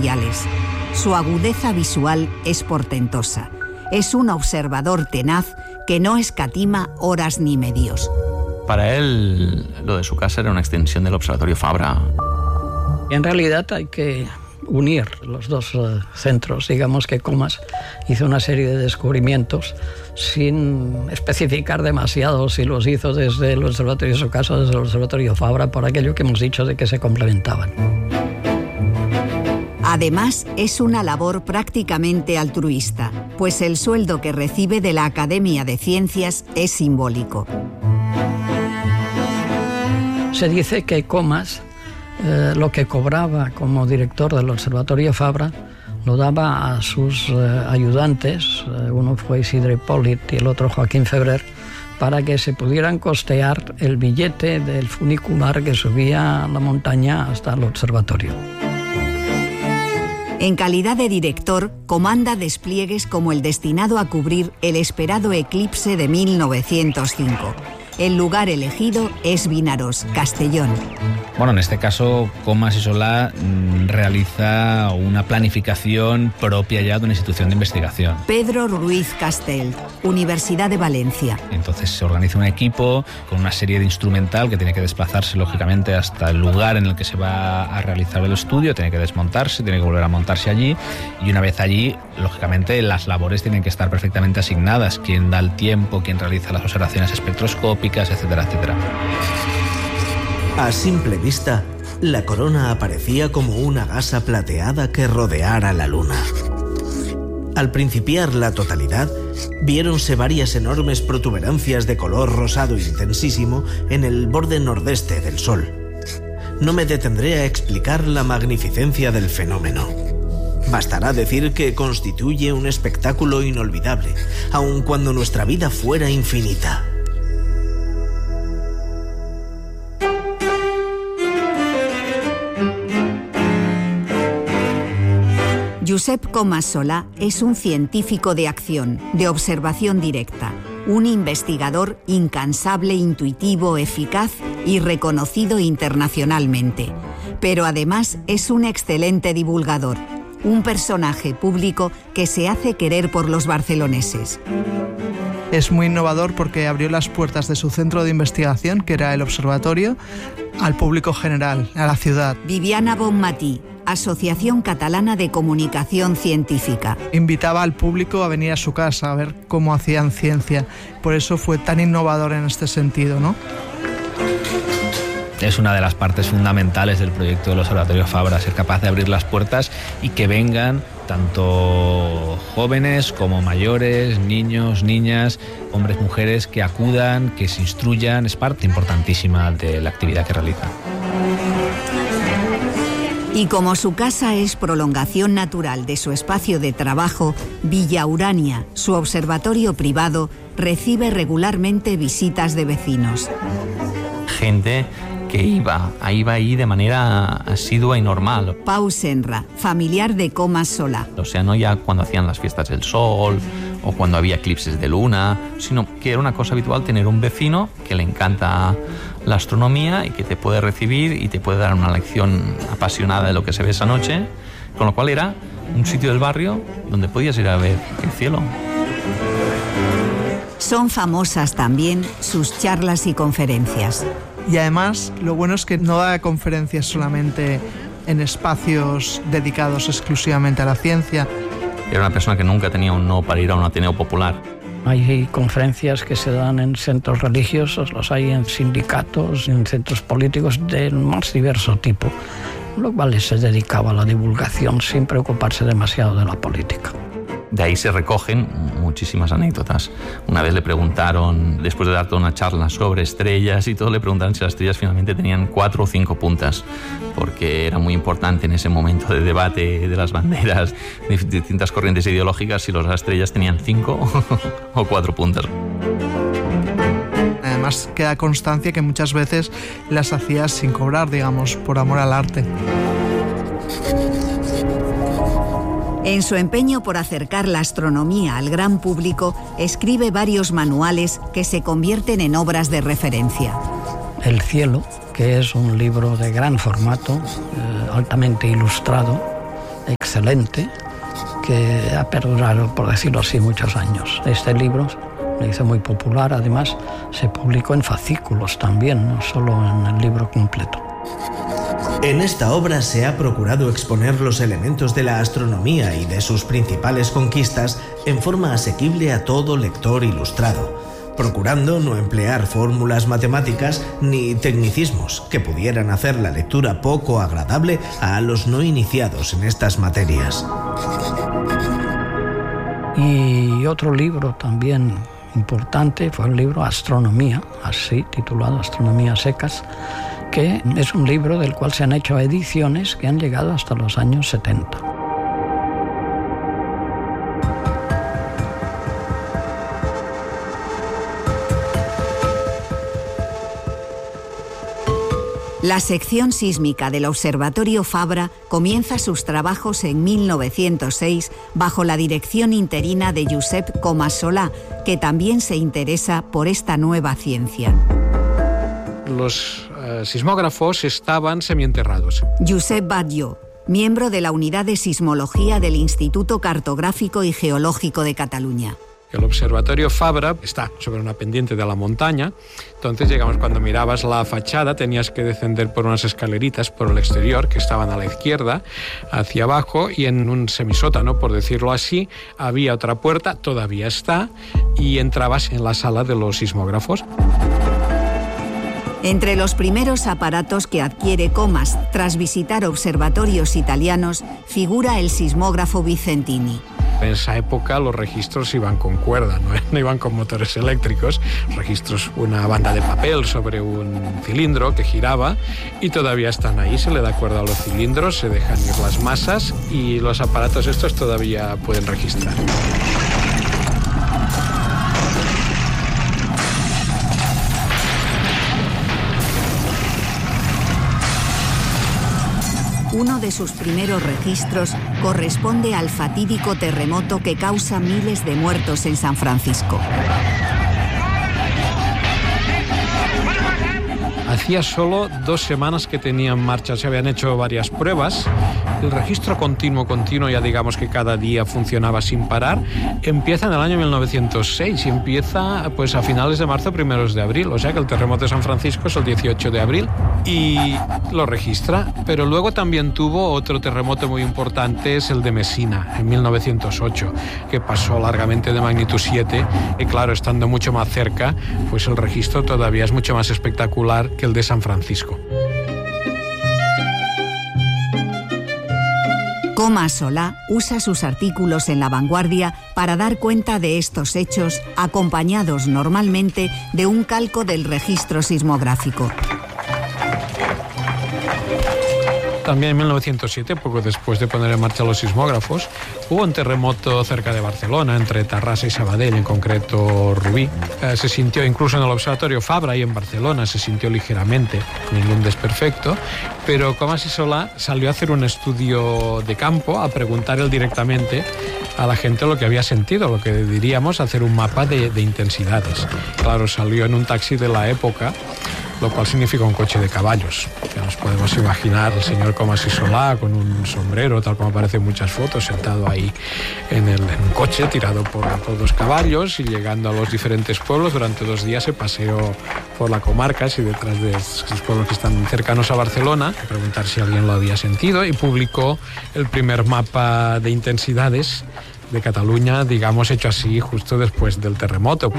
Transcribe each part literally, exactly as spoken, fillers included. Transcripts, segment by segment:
celestiales. Su agudeza visual es portentosa. Es un observador tenaz que no escatima horas ni medios. Para él, lo de su casa era una extensión del Observatorio Fabra. En realidad hay que unir los dos uh, centros. Digamos que Comas hizo una serie de descubrimientos sin especificar demasiado si los hizo desde el Observatorio de su casa o desde el Observatorio Fabra, por aquello que hemos dicho de que se complementaban. Además, es una labor prácticamente altruista, pues el sueldo que recibe de la Academia de Ciencias es simbólico. Se dice que Comas eh, lo que cobraba como director del Observatorio Fabra lo daba a sus eh, ayudantes, eh, uno fue Isidre Hipòlit y el otro Joaquín Febrer, para que se pudieran costear el billete del funicular que subía a la montaña hasta el observatorio. En calidad de director, comanda despliegues como el destinado a cubrir el esperado eclipse de mil novecientos cinco. El lugar elegido es Vinaros, Castellón. Bueno, en este caso, Comas y Solà mmm, realiza una planificación propia ya de una institución de investigación. Pedro Ruiz Castell, Universidad de Valencia. Entonces se organiza un equipo con una serie de instrumental que tiene que desplazarse, lógicamente, hasta el lugar en el que se va a realizar el estudio, tiene que desmontarse, tiene que volver a montarse allí, y una vez allí, lógicamente, las labores tienen que estar perfectamente asignadas. Quién da el tiempo, quién realiza las observaciones espectroscópicas, etcétera, etcétera. A simple vista, la corona aparecía como una gasa plateada que rodeara la luna. Al principiar la totalidad, viéronse varias enormes protuberancias de color rosado intensísimo en el borde nordeste del Sol. No me detendré a explicar la magnificencia del fenómeno. Bastará decir que constituye un espectáculo inolvidable, aun cuando nuestra vida fuera infinita. Josep Comas Solà es un científico de acción, de observación directa, un investigador incansable, intuitivo, eficaz y reconocido internacionalmente. Pero además es un excelente divulgador, un personaje público que se hace querer por los barceloneses. Es muy innovador porque abrió las puertas de su centro de investigación, que era el observatorio, al público general, a la ciudad. Viviana Bonmatí, Asociación Catalana de Comunicación Científica. Invitaba al público a venir a su casa a ver cómo hacían ciencia. Por eso fue tan innovador en este sentido, ¿no? Es una de las partes fundamentales del proyecto del Observatorio Fabra, ser capaz de abrir las puertas y que vengan tanto jóvenes como mayores, niños, niñas, hombres, mujeres, que acudan, que se instruyan. Es parte importantísima de la actividad que realizan. Y como su casa es prolongación natural de su espacio de trabajo, Villa Urania, su observatorio privado, recibe regularmente visitas de vecinos. Gente que iba, iba ahí de manera asidua y normal. Pau Senra, familiar de Comas Solà. O sea, no ya cuando hacían las fiestas del sol o cuando había eclipses de luna, sino que era una cosa habitual tener un vecino que le encanta la astronomía y que te puede recibir y te puede dar una lección apasionada de lo que se ve esa noche, con lo cual era un sitio del barrio donde podías ir a ver el cielo. Son famosas también sus charlas y conferencias. Y además, lo bueno es que no da conferencias solamente en espacios dedicados exclusivamente a la ciencia. Era una persona que nunca tenía un no para ir a un ateneo popular. Hay conferencias que se dan en centros religiosos, los hay en sindicatos, en centros políticos del más diverso tipo, lo cual se dedicaba a la divulgación sin preocuparse demasiado de la política. De ahí se recogen muchísimas anécdotas. Una vez le preguntaron, después de dar toda una charla sobre estrellas y todo, le preguntaron si las estrellas finalmente tenían cuatro o cinco puntas, porque era muy importante en ese momento de debate de las banderas de distintas corrientes ideológicas si las estrellas tenían cinco o cuatro puntas. Además, queda constancia que muchas veces las hacías sin cobrar, digamos, por amor al arte. En su empeño por acercar la astronomía al gran público, escribe varios manuales que se convierten en obras de referencia. El cielo, que es un libro de gran formato, eh, altamente ilustrado, excelente que ha perdurado, por decirlo así, muchos años. Este libro le hizo muy popular, además se publicó en fascículos también, no solo en el libro completo. En esta obra se ha procurado exponer los elementos de la astronomía y de sus principales conquistas en forma asequible a todo lector ilustrado, procurando no emplear fórmulas matemáticas ni tecnicismos que pudieran hacer la lectura poco agradable a los no iniciados en estas materias. Y otro libro también importante fue el libro Astronomía, así titulado Astronomía secas, que es un libro del cual se han hecho ediciones que han llegado hasta los años setenta. La sección sísmica del Observatorio Fabra comienza sus trabajos en mil novecientos seis bajo la dirección interina de Josep Comas Solà, que también se interesa por esta nueva ciencia. Los uh, sismógrafos estaban semienterrados. Josep Batlló, miembro de la Unidad de Sismología del Instituto Cartográfico y Geológico de Cataluña. El Observatorio Fabra está sobre una pendiente de la montaña, entonces llegamos, cuando mirabas la fachada tenías que descender por unas escaleritas por el exterior que estaban a la izquierda, hacia abajo, y en un semisótano, por decirlo así, había otra puerta, todavía está, y entrabas en la sala de los sismógrafos. Entre los primeros aparatos que adquiere Comas tras visitar observatorios italianos figura el sismógrafo Vicentini. En esa época los registros iban con cuerda, no, no iban con motores eléctricos. Registros, una banda de papel sobre un cilindro que giraba, y todavía están ahí, se le da cuerda a los cilindros, se dejan ir las masas y los aparatos estos todavía pueden registrar. Uno de sus primeros registros corresponde al fatídico terremoto que causa miles de muertos en San Francisco. Hacía solo dos semanas que tenía en marcha, se habían hecho varias pruebas. El registro continuo, continuo, ya digamos que cada día funcionaba sin parar, empieza en el año mil novecientos seis y empieza pues a finales de marzo, primeros de abril, o sea que el terremoto de San Francisco es el dieciocho de abril y lo registra. Pero luego también tuvo otro terremoto muy importante, es el de Messina, en mil novecientos ocho, que pasó largamente de magnitud siete, y claro, estando mucho más cerca, pues el registro todavía es mucho más espectacular que el de San Francisco. Comas Solà usa sus artículos en La Vanguardia para dar cuenta de estos hechos, acompañados normalmente de un calco del registro sismográfico. También en mil novecientos siete, poco después de poner en marcha los sismógrafos, hubo un terremoto cerca de Barcelona, entre Tarrasa y Sabadell, en concreto Rubí. Eh, se sintió incluso en el Observatorio Fabra y en Barcelona, se sintió ligeramente, ningún desperfecto, pero Comas y Solà salió a hacer un estudio de campo, a preguntar él directamente a la gente lo que había sentido, lo que diríamos hacer un mapa de, de intensidades. Claro, salió en un taxi de la época, lo cual significa un coche de caballos. Ya nos podemos imaginar al señor Comas y Solà con un sombrero, tal como aparece en muchas fotos, sentado ahí en, el, en un coche tirado por, por dos caballos y llegando a los diferentes pueblos. Durante dos días se paseó por la comarca y detrás de esos pueblos que están cercanos a Barcelona, a preguntar si alguien lo había sentido, y publicó el primer mapa de intensidades de Cataluña, digamos, hecho así justo después del terremoto.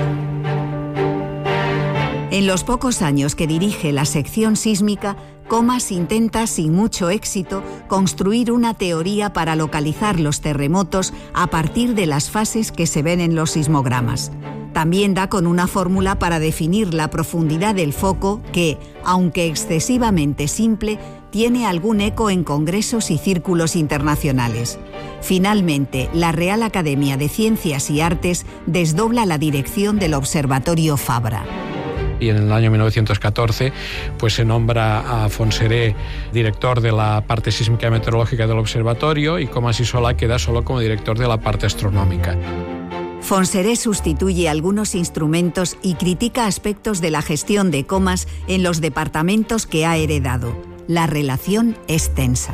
En los pocos años que dirige la sección sísmica, Comas intenta, sin mucho éxito, construir una teoría para localizar los terremotos a partir de las fases que se ven en los sismogramas. También da con una fórmula para definir la profundidad del foco que, aunque excesivamente simple, tiene algún eco en congresos y círculos internacionales. Finalmente, la Real Academia de Ciencias y Artes desdobla la dirección del Observatorio Fabra. Y en el año mil novecientos catorce pues se nombra a Fontserè director de la parte sísmica y meteorológica del observatorio, y Comas y Solà queda solo como director de la parte astronómica. Fontserè sustituye algunos instrumentos y critica aspectos de la gestión de Comas en los departamentos que ha heredado. La relación es tensa.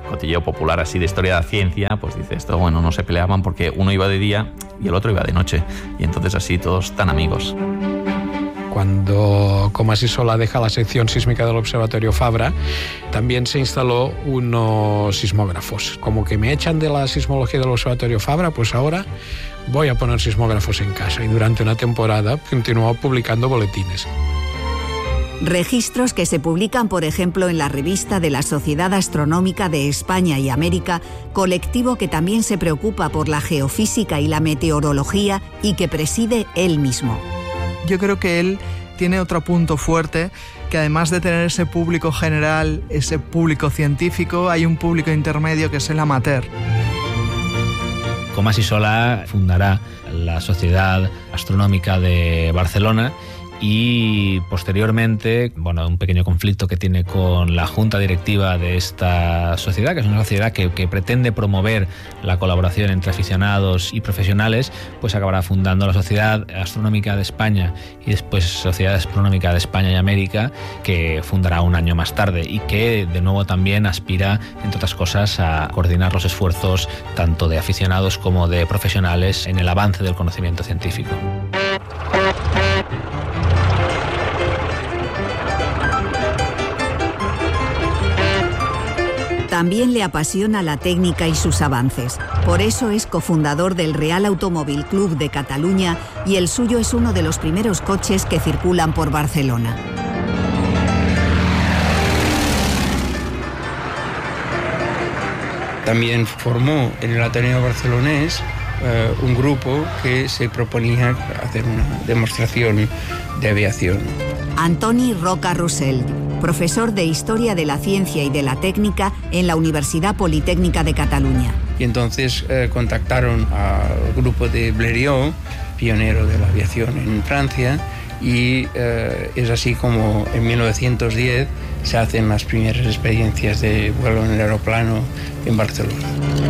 cotilleo popular así de historia de la ciencia, pues dice esto, bueno, no se peleaban porque uno iba de día y el otro iba de noche, y entonces así todos tan amigos. Cuando Comas y Solá deja la sección sísmica del Observatorio Fabra, también se instaló unos sismógrafos. Como que me echan de la sismología del Observatorio Fabra, pues ahora voy a poner sismógrafos en casa, y durante una temporada continuó publicando boletines. Registros que se publican, por ejemplo, en la revista de la Sociedad Astronómica de España y América, colectivo que también se preocupa por la geofísica y la meteorología y que preside él mismo. Yo creo que él tiene otro punto fuerte, que además de tener ese público general, ese público científico, hay un público intermedio que es el amateur. Comas y Solá fundará la Sociedad Astronómica de Barcelona y posteriormente, bueno, un pequeño conflicto que tiene con la junta directiva de esta sociedad, que es una sociedad que, que pretende promover la colaboración entre aficionados y profesionales, pues acabará fundando la Sociedad Astronómica de España y después Sociedad Astronómica de España y América, que fundará un año más tarde y que de nuevo también aspira, entre otras cosas, a coordinar los esfuerzos tanto de aficionados como de profesionales en el avance del conocimiento científico. También le apasiona la técnica y sus avances. Por eso es cofundador del Real Automóvil Club de Cataluña y el suyo es uno de los primeros coches que circulan por Barcelona. También formó en el Ateneo Barcelonés eh, un grupo que se proponía hacer una demostración de aviación. Antoni Roca Rossell, profesor de Historia de la Ciencia y de la Técnica en la Universidad Politécnica de Cataluña. Y entonces eh, contactaron al grupo de Blériot, pionero de la aviación en Francia, y eh, es así como en mil novecientos diez se hacen las primeras experiencias de vuelo en el aeroplano en Barcelona.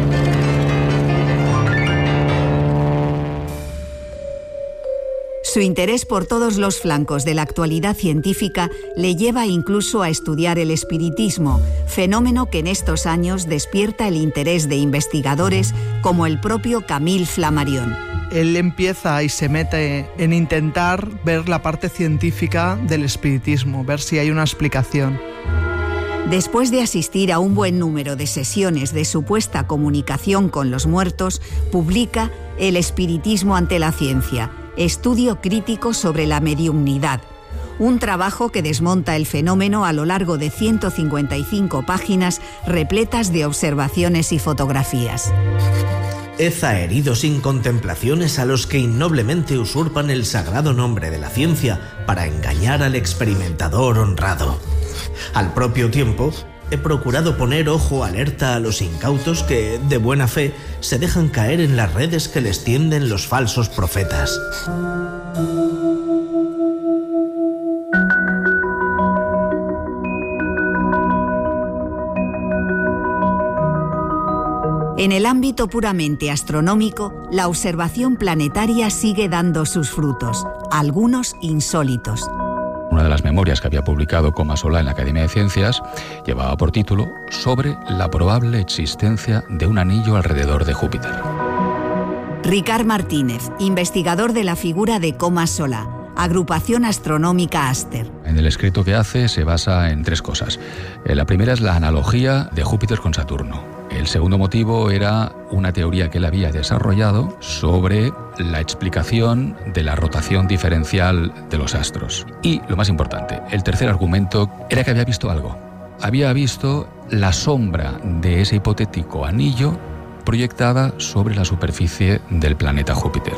Su interés por todos los flancos de la actualidad científica le lleva incluso a estudiar el espiritismo, fenómeno que en estos años despierta el interés de investigadores como el propio Camille Flammarion. Él empieza y se mete en intentar ver la parte científica del espiritismo, ver si hay una explicación. Después de asistir a un buen número de sesiones de supuesta comunicación con los muertos, publica El espiritismo ante la ciencia, estudio crítico sobre la mediumnidad, un trabajo que desmonta el fenómeno a lo largo de ciento cincuenta y cinco páginas repletas de observaciones y fotografías. Heza herido sin contemplaciones a los que innoblemente usurpan el sagrado nombre de la ciencia para engañar al experimentador honrado. Al propio tiempo, he procurado poner ojo alerta a los incautos que, de buena fe, se dejan caer en las redes que les tienden los falsos profetas. En el ámbito puramente astronómico, la observación planetaria sigue dando sus frutos, algunos insólitos. Una de las memorias que había publicado Comas Solá en la Academia de Ciencias llevaba por título Sobre la probable existencia de un anillo alrededor de Júpiter. Ricard Martínez, investigador de la figura de Comas Solá, Agrupación Astronómica Aster. En el escrito que hace se basa en tres cosas. La primera es la analogía de Júpiter con Saturno. El segundo motivo era una teoría que él había desarrollado sobre la explicación de la rotación diferencial de los astros. Y, lo más importante, el tercer argumento era que había visto algo. Había visto la sombra de ese hipotético anillo proyectada sobre la superficie del planeta Júpiter.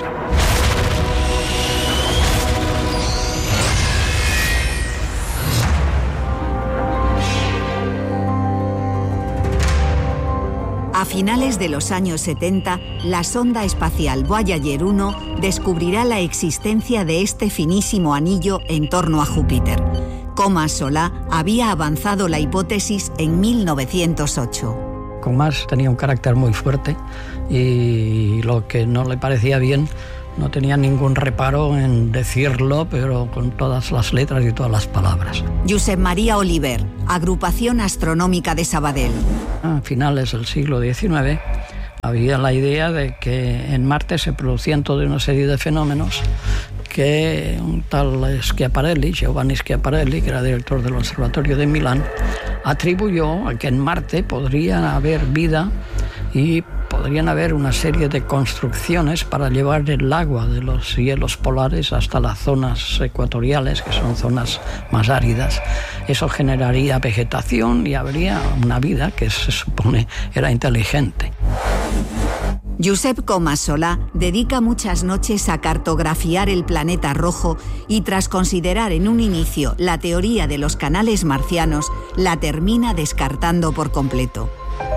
A finales de los años setenta, la sonda espacial Voyager uno descubrirá la existencia de este finísimo anillo en torno a Júpiter. Comas Solá había avanzado la hipótesis en mil novecientos ocho. Comas tenía un carácter muy fuerte y lo que no le parecía bien no tenía ningún reparo en decirlo, pero con todas las letras y todas las palabras. Josep María Oliver, Agrupación Astronómica de Sabadell. A finales del siglo diecinueve había la idea de que en Marte se producían toda una serie de fenómenos que un tal Schiaparelli, Giovanni Schiaparelli, que era director del Observatorio de Milán, atribuyó a que en Marte podría haber vida y podrían haber una serie de construcciones para llevar el agua de los hielos polares hasta las zonas ecuatoriales, que son zonas más áridas. Eso generaría vegetación y habría una vida que se supone era inteligente. Josep Comas Solà dedica muchas noches a cartografiar el planeta rojo y, tras considerar en un inicio la teoría de los canales marcianos, la termina descartando por completo.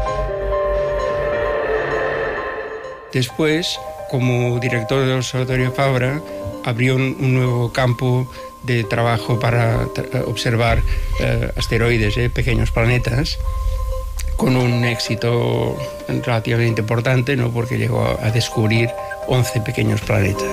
Después, como director del Observatorio Fabra, abrió un, un nuevo campo de trabajo para tra- observar eh, asteroides, eh, pequeños planetas, con un éxito relativamente importante, ¿no? Porque llegó a descubrir once pequeños planetas.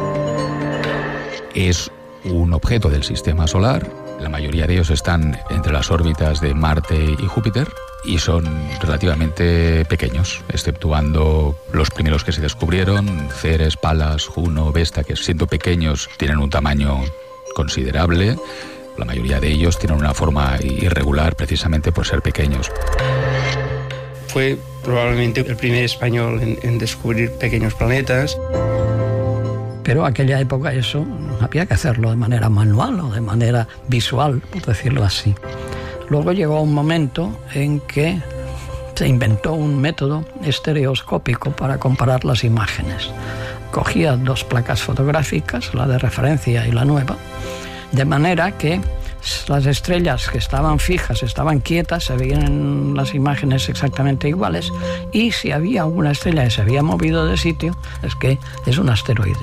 Es un objeto del sistema solar. La mayoría de ellos están entre las órbitas de Marte y Júpiter y son relativamente pequeños, exceptuando los primeros que se descubrieron, Ceres, Palas, Juno, Vesta, que siendo pequeños tienen un tamaño considerable. La mayoría de ellos tienen una forma irregular precisamente por ser pequeños. Fue probablemente el primer español en, en descubrir pequeños planetas. Pero aquella época eso había que hacerlo de manera manual o de manera visual, por decirlo así. Luego llegó un momento en que se inventó un método estereoscópico para comparar las imágenes. Cogía dos placas fotográficas, la de referencia y la nueva, de manera que las estrellas que estaban fijas, estaban quietas, se veían en las imágenes exactamente iguales, y si había alguna estrella que se había movido de sitio, es que es un asteroide.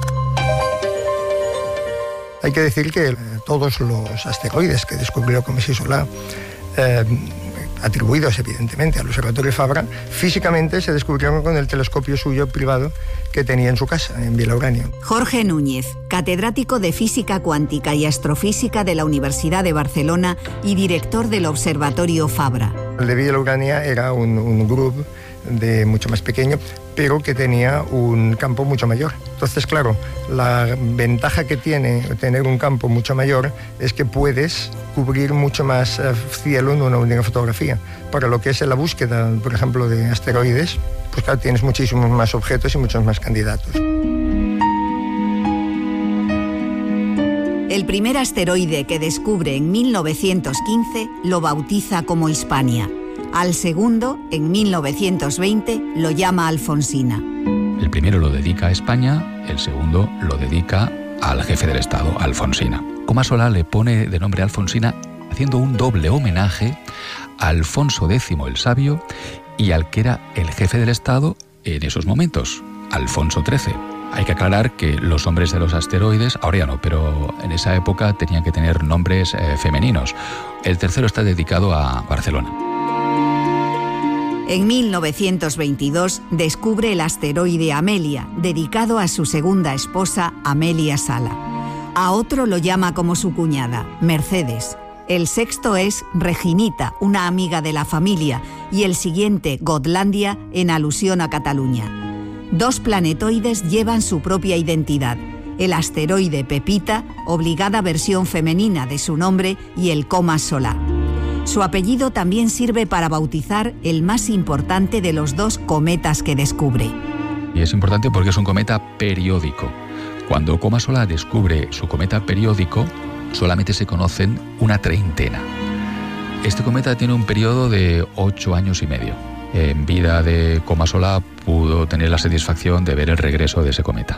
Hay que decir que todos los asteroides que descubrió Comas y Solà, eh, atribuidos evidentemente al Observatorio Fabra, físicamente se descubrieron con el telescopio suyo privado que tenía en su casa, en Vila Urania. Jorge Núñez, catedrático de Física Cuántica y Astrofísica de la Universidad de Barcelona y director del Observatorio Fabra. El de Vila Urania era un, un grupo de mucho más pequeño, pero que tenía un campo mucho mayor. Entonces, claro, la ventaja que tiene tener un campo mucho mayor es que puedes cubrir mucho más cielo en una única fotografía. Para lo que es la búsqueda, por ejemplo, de asteroides, pues claro, tienes muchísimos más objetos y muchos más candidatos. El primer asteroide que descubre en mil novecientos quince lo bautiza como Hispania. Al segundo, en mil novecientos veinte, lo llama Alfonsina. El primero lo dedica a España, el segundo lo dedica al jefe del Estado, Alfonsina. Comas Solà le pone de nombre Alfonsina haciendo un doble homenaje a Alfonso décimo el Sabio y al que era el jefe del Estado en esos momentos, Alfonso trece. Hay que aclarar que los nombres de los asteroides, ahora ya no, pero en esa época tenían que tener nombres eh, femeninos. El tercero está dedicado a Barcelona. En mil novecientos veintidós descubre el asteroide Amelia, dedicado a su segunda esposa, Amelia Sala. A otro lo llama como su cuñada, Mercedes. El sexto es Reginita, una amiga de la familia, y el siguiente, Gotlandia, en alusión a Cataluña. Dos planetoides llevan su propia identidad: el asteroide Pepita, obligada versión femenina de su nombre, y el Comas Solà. Su apellido también sirve para bautizar el más importante de los dos cometas que descubre. Y es importante porque es un cometa periódico. Cuando Comas Solà descubre su cometa periódico, solamente se conocen una treintena. Este cometa tiene un periodo de ocho años y medio. En vida de Comas Solà pudo tener la satisfacción de ver el regreso de ese cometa.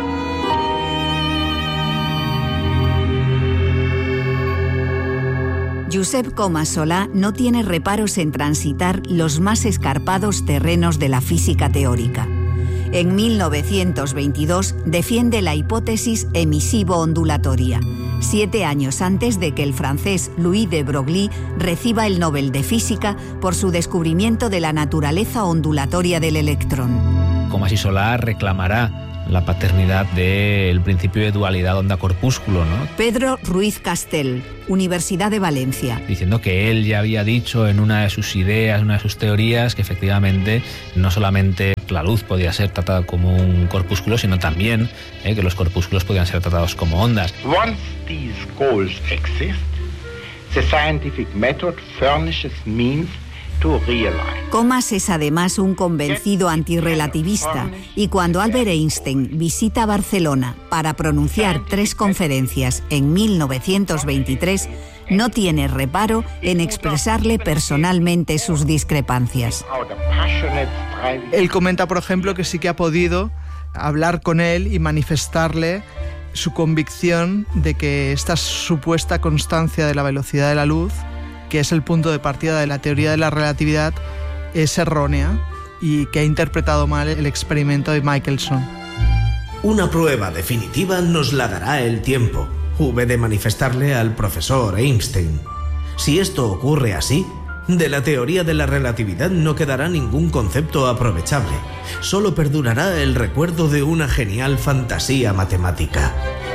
Josep Comas Solà no tiene reparos en transitar los más escarpados terrenos de la física teórica. En mil novecientos veintidós defiende la hipótesis emisivo-ondulatoria, siete años antes de que el francés Louis de Broglie reciba el Nobel de Física por su descubrimiento de la naturaleza ondulatoria del electrón. Comas y Solà reclamará la paternidad del principio de dualidad onda-corpúsculo, ¿no? Pedro Ruiz Castel, Universidad de Valencia. Diciendo que él ya había dicho en una de sus ideas, en una de sus teorías, que efectivamente no solamente la luz podía ser tratada como un corpúsculo, sino también eh, que los corpúsculos podían ser tratados como ondas. Once these goals exist, the scientific method furnishes means to realize. Comas es además un convencido antirrelativista y cuando Albert Einstein visita Barcelona para pronunciar tres conferencias en mil novecientos veintitrés, no tiene reparo en expresarle personalmente sus discrepancias. Él comenta, por ejemplo, que sí que ha podido hablar con él y manifestarle su convicción de que esta supuesta constancia de la velocidad de la luz, que es el punto de partida de la teoría de la relatividad, es errónea y que ha interpretado mal el experimento de Michelson. Una prueba definitiva nos la dará el tiempo. Hube de manifestarle al profesor Einstein. Si esto ocurre así, de la teoría de la relatividad no quedará ningún concepto aprovechable. Solo perdurará el recuerdo de una genial fantasía matemática.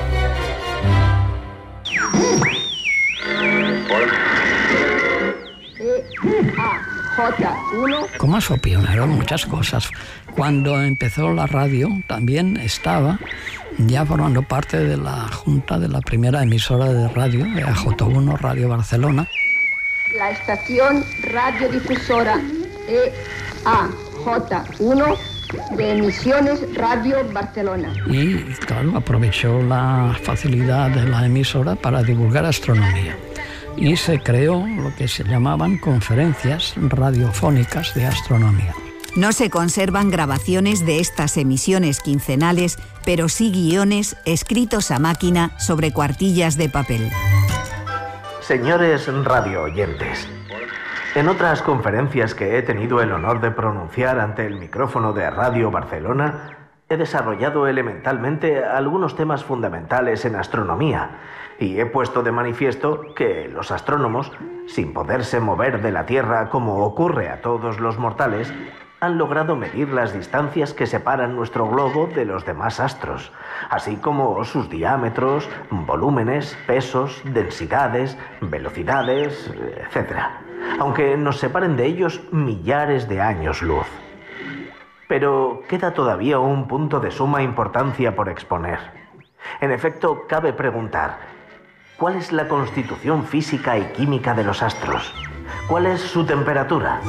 Comas fue pionero en muchas cosas. Cuando empezó la radio también estaba ya formando parte de la junta de la primera emisora de radio, E A J uno Radio Barcelona. La estación radiodifusora E A J uno de Emisiones Radio Barcelona. Y claro, aprovechó la facilidad de la emisora para divulgar astronomía. Y se creó lo que se llamaban conferencias radiofónicas de astronomía. No se conservan grabaciones de estas emisiones quincenales, pero sí guiones escritos a máquina sobre cuartillas de papel. Señores radio oyentes, en otras conferencias que he tenido el honor de pronunciar ante el micrófono de Radio Barcelona, he desarrollado elementalmente algunos temas fundamentales en astronomía y he puesto de manifiesto que los astrónomos, sin poderse mover de la Tierra como ocurre a todos los mortales, han logrado medir las distancias que separan nuestro globo de los demás astros, así como sus diámetros, volúmenes, pesos, densidades, velocidades, etcétera, aunque nos separen de ellos millares de años luz. Pero queda todavía un punto de suma importancia por exponer. En efecto, cabe preguntar, ¿cuál es la constitución física y química de los astros? ¿Cuál es su temperatura?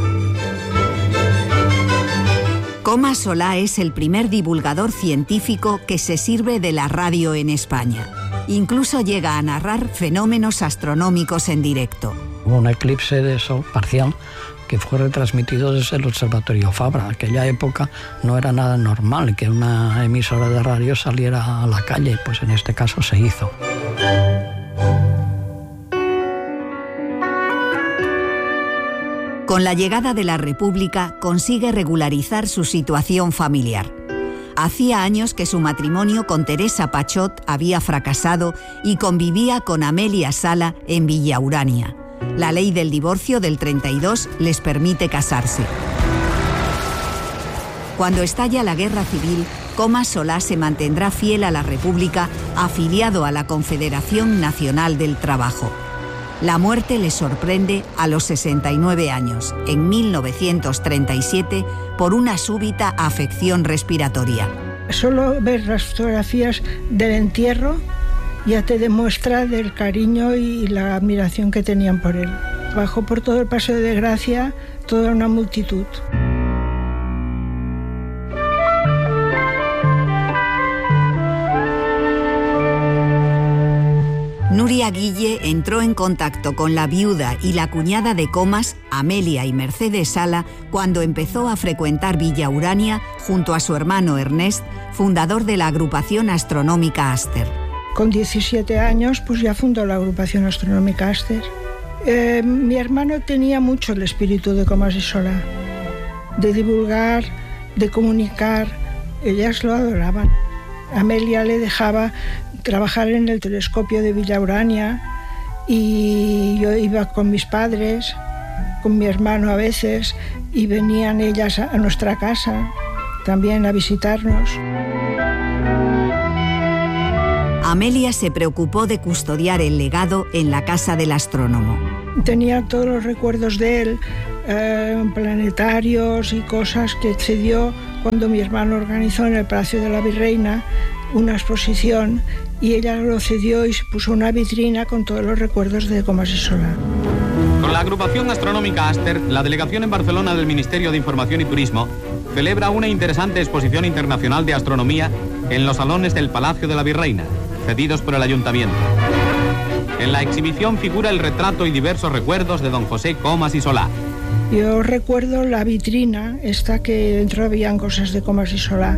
Comas Solá es el primer divulgador científico que se sirve de la radio en España. Incluso llega a narrar fenómenos astronómicos en directo. Hubo un eclipse de sol parcial que fue retransmitido desde el Observatorio Fabra. En aquella época no era nada normal que una emisora de radio saliera a la calle, pues en este caso se hizo. Con la llegada de la República consigue regularizar su situación familiar. Hacía años que su matrimonio con Teresa Pachot había fracasado y convivía con Amelia Sala en Villa Urania. La ley del divorcio del treinta y dos les permite casarse. Cuando estalla la Guerra Civil, Comas Solá se mantendrá fiel a la República, afiliado a la Confederación Nacional del Trabajo. La muerte le sorprende a los sesenta y nueve años, en mil novecientos treinta y siete, por una súbita afección respiratoria. Solo ver las fotografías del entierro ya te demuestra del cariño y la admiración que tenían por él. Bajó por todo el Paseo de Gracia toda una multitud. Nuria Guille entró en contacto con la viuda y la cuñada de Comas, Amelia y Mercedes Sala, cuando empezó a frecuentar Villa Urania junto a su hermano Ernest, fundador de la agrupación astronómica Aster. Con diecisiete años, pues ya fundó la agrupación astronómica Aster. Eh, mi hermano tenía mucho el espíritu de Comas y Solá, de divulgar, de comunicar. Ellas lo adoraban. Amelia le dejaba trabajar en el telescopio de Villa Urania y yo iba con mis padres, con mi hermano a veces, y venían ellas a nuestra casa también a visitarnos. Amelia se preocupó de custodiar el legado en la casa del astrónomo. Tenía todos los recuerdos de él, eh, planetarios y cosas que cedió cuando mi hermano organizó en el Palacio de la Virreina una exposición, y ella lo cedió y se puso una vitrina con todos los recuerdos de Comas y Solà. Con la agrupación astronómica Aster, la delegación en Barcelona del Ministerio de Información y Turismo celebra una interesante exposición internacional de astronomía en los salones del Palacio de la Virreina, cedidos por el Ayuntamiento. En la exhibición figura el retrato y diversos recuerdos de don José Comas y Solà. Yo recuerdo la vitrina, esta que dentro habían cosas de Comas y Solà.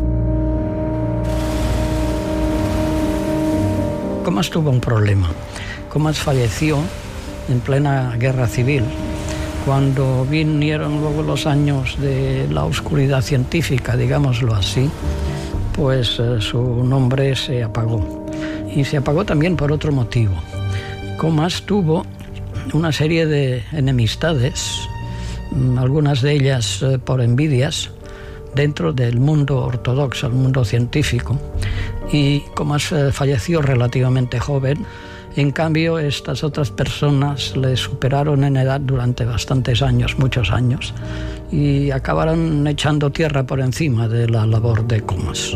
Comas tuvo un problema. Comas falleció en plena guerra civil. Cuando vinieron luego los años de la oscuridad científica, digámoslo así, pues eh, su nombre se apagó. Y se apagó también por otro motivo. Comas tuvo una serie de enemistades, algunas de ellas eh, por envidias, dentro del mundo ortodoxo, el mundo científico. Y Comas eh, falleció relativamente joven. En cambio, estas otras personas le superaron en edad durante bastantes años, muchos años, y acabaron echando tierra por encima de la labor de Comas.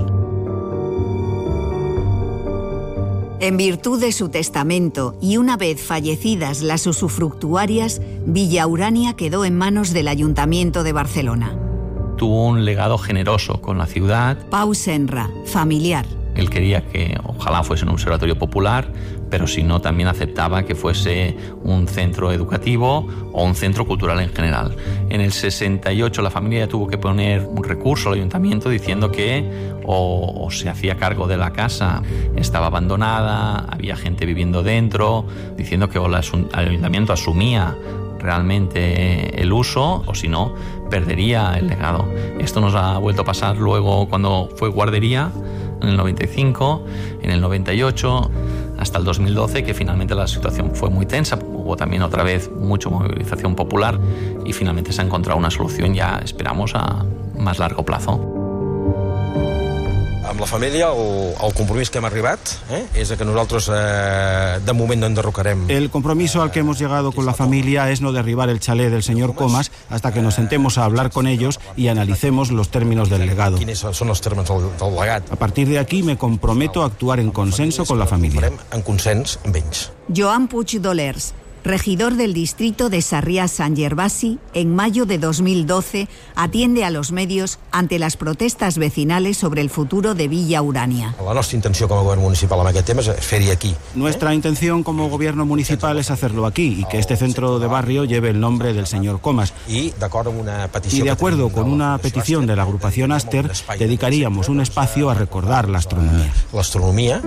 En virtud de su testamento y una vez fallecidas las usufructuarias, Villa Urania quedó en manos del Ayuntamiento de Barcelona. Tuvo un legado generoso con la ciudad. Pau Senra, familiar. Él quería que ojalá fuese un observatorio popular, pero si no, también aceptaba que fuese un centro educativo o un centro cultural en general. En el sesenta y ocho la familia ya tuvo que poner un recurso al ayuntamiento diciendo que o, o se hacía cargo de la casa, estaba abandonada, había gente viviendo dentro, diciendo que o la, el ayuntamiento asumía realmente el uso, o si no, perdería el legado. Esto nos ha vuelto a pasar luego cuando fue guardería, en el noventa y cinco, en el noventa y ocho, hasta el dos mil doce, que finalmente la situación fue muy tensa. Hubo también otra vez mucha movilización popular y finalmente se ha encontrado una solución, ya esperamos, a más largo plazo. Amb la família, el, el compromís que hem arribat eh, és que nosaltres eh, de moment no enderrocarem. El compromiso al que hemos llegado con la familia es no derribar el chalet del señor Comas hasta que nos sentemos a hablar con ellos y analicemos los términos del legado. Quins són els termes del, del legat? A partir de aquí me comprometo a actuar en consenso con la familia. En consens amb ells. Joan Puig Dolers, regidor del distrito de Sarrià-Sant Gervasi, en mayo de dos mil doce atiende a los medios ante las protestas vecinales sobre el futuro de Villa Urania. La nostra intenció com a govern municipal amb aquest tema és fer-hi aquí. Nuestra intención como gobierno municipal es hacerlo aquí y que este centro de barrio lleve el nombre del señor Comas. Y de acuerdo con una petición de la agrupación Aster, dedicaríamos un espacio a recordar la astronomía. La astronomía.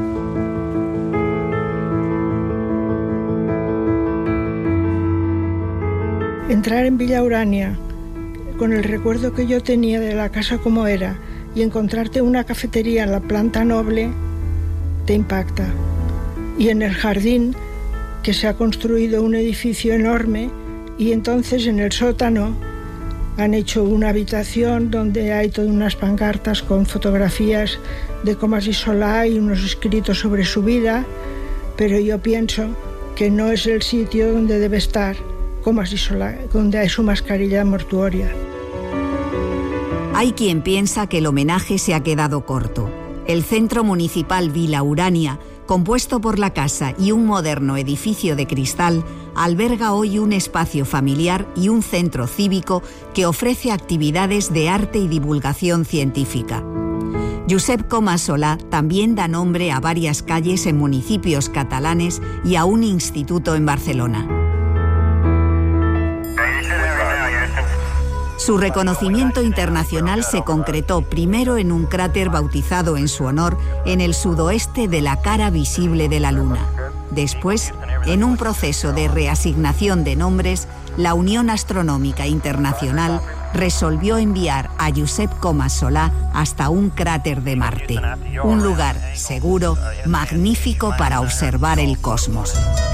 Entrar en Villa Urania con el recuerdo que yo tenía de la casa como era y encontrarte una cafetería en la planta noble te impacta. Y en el jardín, que se ha construido un edificio enorme, y entonces en el sótano han hecho una habitación donde hay todas unas pancartas con fotografías de Comas y Solà y unos escritos sobre su vida, pero yo pienso que no es el sitio donde debe estar Comas y Solà, donde hay su mascarilla mortuoria. Hay quien piensa que el homenaje se ha quedado corto. El Centro Municipal Villa Urania, compuesto por la casa y un moderno edificio de cristal, alberga hoy un espacio familiar y un centro cívico que ofrece actividades de arte y divulgación científica. Josep Comas Solà también da nombre a varias calles en municipios catalanes y a un instituto en Barcelona. Su reconocimiento internacional se concretó primero en un cráter bautizado en su honor en el sudoeste de la cara visible de la Luna. Después, en un proceso de reasignación de nombres, la Unión Astronómica Internacional resolvió enviar a Josep Comas Solà hasta un cráter de Marte, un lugar seguro, magnífico para observar el cosmos.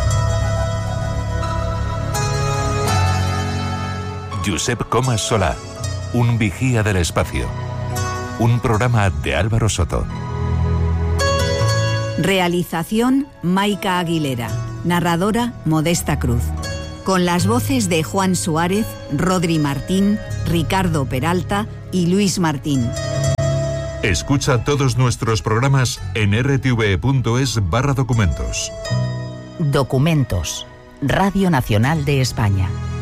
Josep Comas Solà, un vigía del espacio. Un programa de Álvaro Soto. Realización Maica Aguilera. Narradora Modesta Cruz. Con las voces de Juan Suárez, Rodri Martín, Ricardo Peralta y Luis Martín. Escucha todos nuestros programas en r t v punto es barra documentos. Documentos. Radio Nacional de España.